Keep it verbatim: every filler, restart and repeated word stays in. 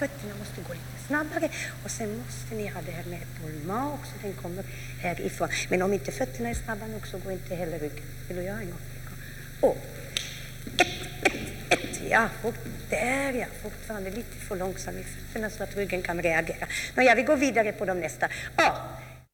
fötterna måste gå lite snabbare. Och sen måste ni ha det här med Polma också. Den kommer härifrån. Men om inte fötterna är snabba nog så går inte heller ryggen. Vill du göra en gång? Och ett, ett, ett. Ja, fort där, ja. Fortfarande lite för långsam i fötterna så att ryggen kan reagera. Nå, ja, vi går vidare på de nästa. A.